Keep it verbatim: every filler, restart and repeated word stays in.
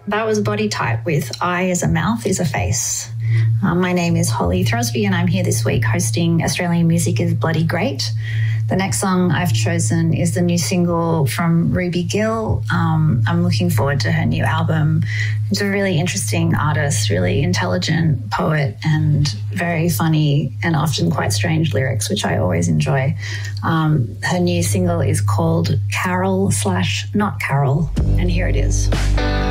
That was Body Type with I as a Mouth is a Face. Um, my name is Holly Throsby and I'm here this week hosting Australian Music is Bloody Great. The next song I've chosen is the new single from Ruby Gill. Um, I'm looking forward to her new album. She's a really interesting artist, really intelligent poet and very funny and often quite strange lyrics, which I always enjoy. Um, her new single is called Carol slash Not Carol, and here it is.